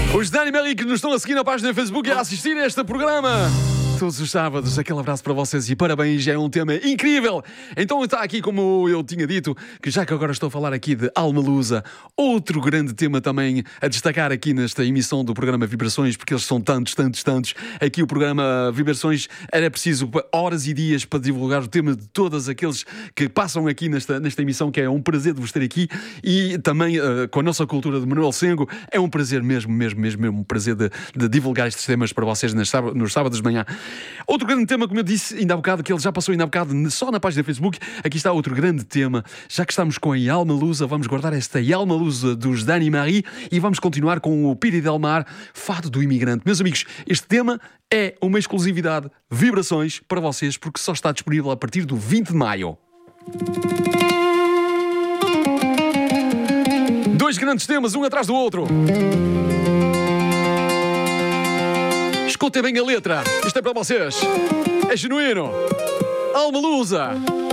Os Dani Mary que nos estão a seguir na página do Facebook e a assistir a este programa todos os sábados. Aquele abraço para vocês e parabéns, é um tema incrível. Então está aqui, como eu tinha dito, que já que agora estou a falar aqui de Alma Lusa, outro grande tema também a destacar aqui nesta emissão do programa Vibrações, porque eles são tantos. Aqui o programa Vibrações era preciso horas e dias para divulgar o tema de todos aqueles que passam aqui nesta emissão, que é um prazer de vos ter aqui, e também com a nossa cultura de Manuel Sengo, é um prazer mesmo um prazer de divulgar estes temas para vocês nos sábados de manhã. Outro grande tema, como eu disse ainda há bocado, que ele já passou ainda há bocado só na página do Facebook, aqui está outro grande tema. Já que estamos com a Alma Lusa, vamos guardar esta Alma Lusa dos Dani Mary e vamos continuar com o Piri Del Mar, Fado do Imigrante. Meus amigos, este tema é uma exclusividade Vibrações para vocês, porque só está disponível a partir do 20 de maio. Dois grandes temas, um atrás do outro. Escutem bem a letra, isto é para vocês, é genuíno. Alma Lusa.